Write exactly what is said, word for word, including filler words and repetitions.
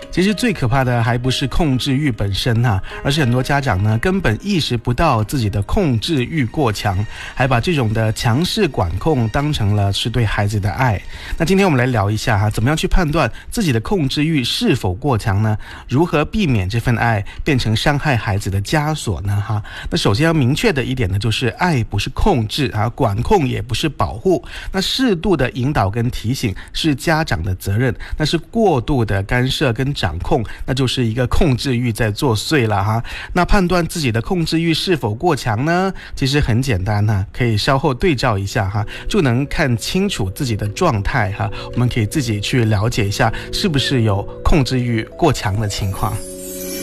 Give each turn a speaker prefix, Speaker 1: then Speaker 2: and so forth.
Speaker 1: 其实最可怕的还不是控制欲本身啊，而是很多家长呢根本意识不到自己的控制欲过强，还把这种的强势管控当成了是对孩子的爱。那今天我们来聊一下哈，怎么样去判断自己的控制欲是否过强呢？如何避免这份爱变成伤害孩子的枷锁呢？哈，那首先要明确的一点呢，就是爱不是控制啊，管控也不是保护。那适度的引导跟提醒是家长的责任，那是过度的干涉跟掌控，那就是一个控制欲在作祟了哈。那判断自己的控制欲是否过强呢？其实很简单哈，可以稍后对照一下哈，就能看清楚自己的状态哈。我们可以自己去了解一下，是不是有控制欲过强的情况。